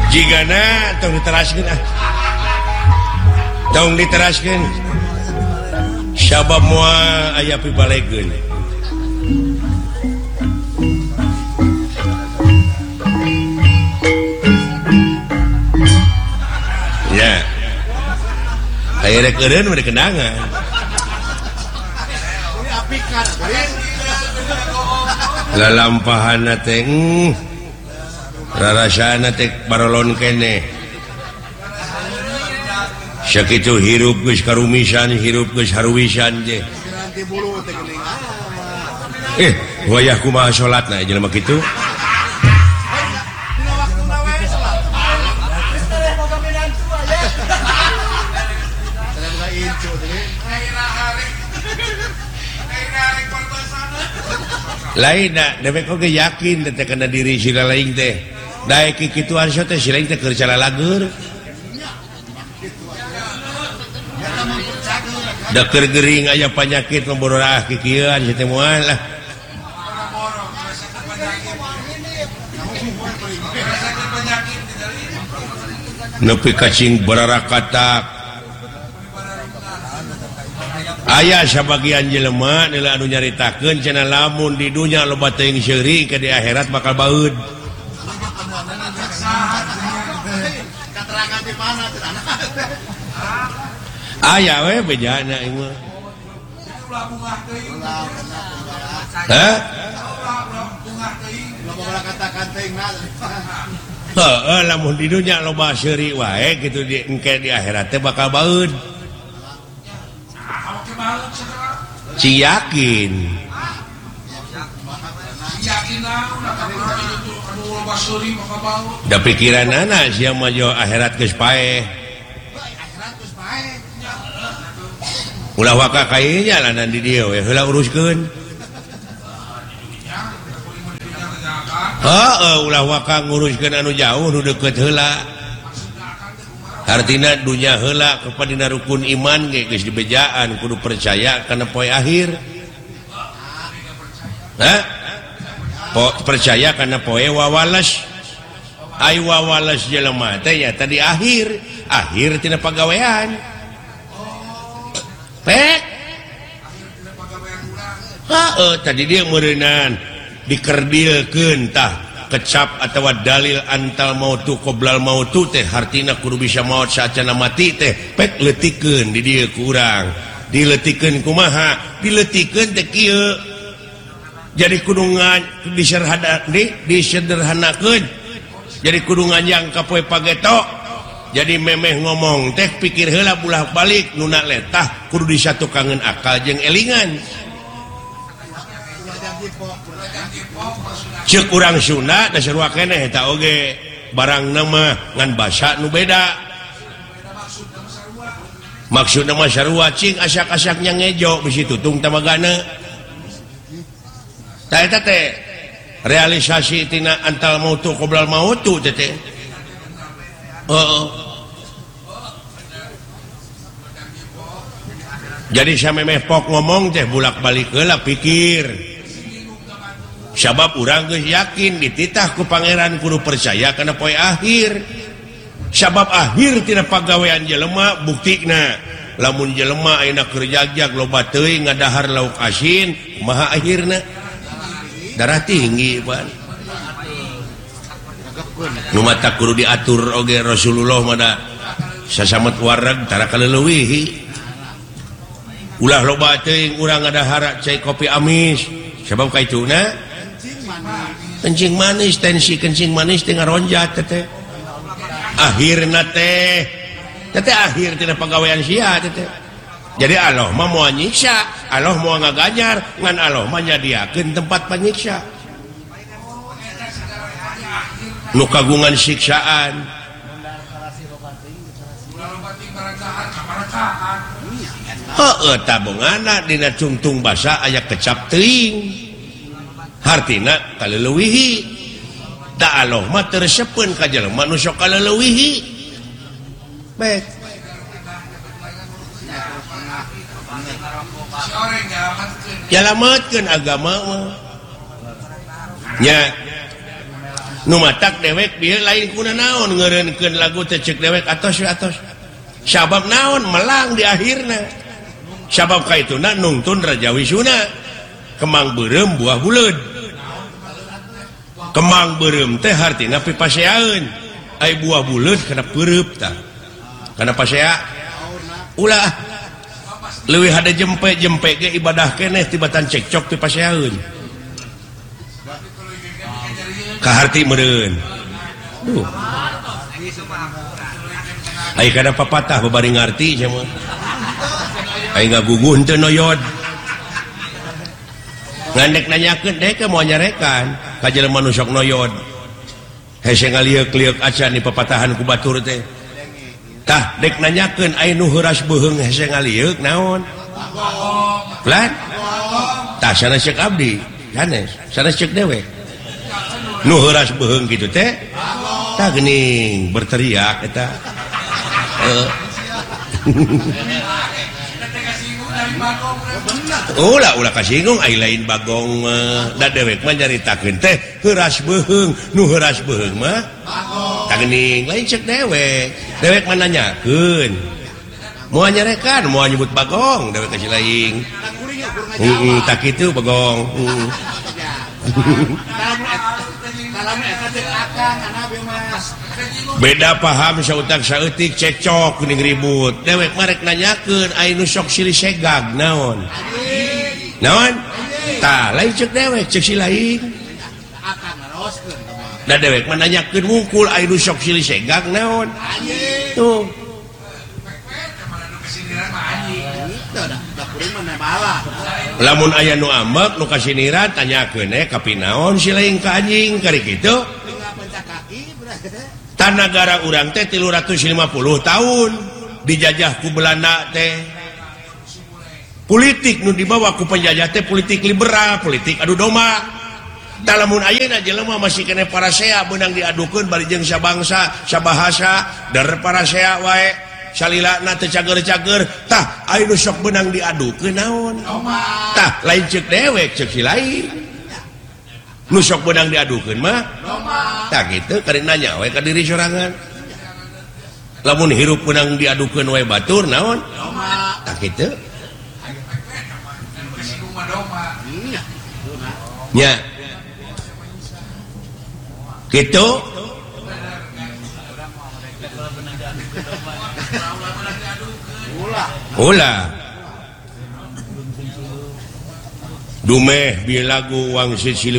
jigana tong diteraskeun tong diteraskeun sabab moal aya pibalegeun ya aya rek eureun mah kenangan lalampahanna teh rarasana teh barolon keneh sakitu hirup geus karumisan hirup geus haruwisan je wayah kumaha salatna jelema kitu lain dewek oge yakin teh kana diri sila lain teh daek kikituan so teh sila teh keur calalagur da keur gering aya panyakit memborah kikieuan teh moal lah nepi kacing bararakatak aya sabagian jelema nila anu nyaritakeun cenah lamun di dunya loba teuing seuring ke di akhirat bakal baeud. Katerangan di mana teh? Aya we bejana ieu mah. Hah? Loba katakan teuing na. Heuh, lamun di dunya loba seuri wae kitu di engke di akhirat teh bakal baeud. Ciyakin da pikiran anak sia mah jo akhirat geus paeh ulah waka kayenya lanan di dieu we heula uruskeun ulah waka nguruskeun anu jauh nu deukeut heula artina dunya heula kepadina rukun iman ge geus dibejaan kudu percaya kana poe akhir. Percaya kana poe wawalas. Ai wawalas jelema teh nya tadi akhir tina pagawean. Tadi dia meureunan dikerdilkeun tah kecap atawa dalil antal mautu qoblal mautu teh hartina kudu bisa maut saacana mati teh pek leutikeun di dieu ku urang dileutikeun kumaha dileutikeun teh kieu jadi kudu disederhanakeun jadi kudu nganyang ka poe pageto jadi memeh ngomong teh pikir heula bulak-balik nuna letah kudu disatukangeun akal jeung elingan ceuk urang Sunda da sarua keneh eta oge barangna mah ngan basa nu beda maksudna mah sarua cing asak-asaknya ngejo bisi tutung tamagana tah eta teh realisasi tina antal mautu qoblal mautu teh jadi samemeh pok ngomong teh bulak-balik heula pikir sabab urang geus yakin dititah ku pangeran kudu percaya kana poe akhir sabab akhir tina pagawean jelema buktina lamun jelema ayeuna keur jagjag loba teuing ngadahar lauk asin kumaha akhirna darah tinggi pan nu mata kudu diatur oge Rasulullah mah sasamet wareg tara kaleuwih ulah loba teuing urang ngadahar cai kopi amis sabab kaituna kencing manis tensi kencing manis teh ngaronjat teh akhirna teh akhir tina pagawean sia teh jadi Allah mah moal nyiksa Allah moal ngagajar ngan Allah mah nyadiakeun tempat panyiksa nu kagungan siksaan tabunganna dina cungtung basa aya kecap teuing hartina kaleuwih da Allah mah teu resepeun ka jelema nu sok kaleuwih baik nyalametkeun agama mah nya numatak dewek bieu lain kuna naon ngeureunkeun lagu teh ceuk dewek atos sabab naon melang di akhirna sabab kaituna nungtun Raja Wisuna kemang beureum buah buleud kemang beureum teh hartina pipaseaeun ai buah buleud kana peureup tah kana pasea ulah leuwih hade jempe ge ibadah keneh tibatan cekcok pipaseaeun kaharti meureun ai kada papatah babari ngarti cenah ai ngaguguh teu noyod ngandek nanyakeun dek moal nyarekan ka jelema nu sok noyod hese ngalieuк-lieuк acan di papatahan ku batur teh tah dek nanyakeun ai nu heuras beuheung hese ngalieuк naon lan tah sanes ceuk abdi sanes ceuk dewek nu heuras beuheung kitu teh tah geuning berteriak eta ulah kasinggung ai lain bagong da dewek mah nyaritakeun teh heuras beuheung nu heuras beuheung mah tah geuning lain ceuk dewek mah nanyakeun moal nyarekan moal nyebut bagong dewek kasih lain tak kitu bagong beda paham sautak saeutik cekcok geuning ribut dewek marek nanyakeun ai nu sok silih segag naon tah lain ceuk dewek ceuk si lain da dewek mah nanyakeun wungkul ai nu sok silih segag naon tuh lamun aya nu ambek nu kasiniran tanyakeun ka pinaon si lain ka anjing kari kitu tan nagara urang teh 350 tahun dijajah ku Belanda teh politik nu dibawa ku penjajah teh politik liberal politik adu domba lamun ayeuna jelema masih kene parasea beunang diadukeun bari jeung sabangsa sabahasa dar parasea wae salilana teh cager-cager tah aya nu sok beunang diadukeun naon tah lain ceuk dewek ceuk si lain nu sok beunang diadukeun mah tah kitu kari nanya we ka diri sorangan lamun hirup beunang diadukeun we batur naon tah kitu nya kitu ulah dumeh bieu lagu wangsit